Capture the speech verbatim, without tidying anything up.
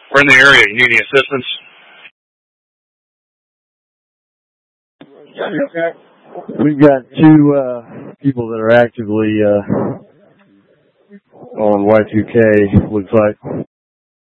We're in the area. You need any assistance? We've got two uh, people that are actively uh, on Y two K, looks like.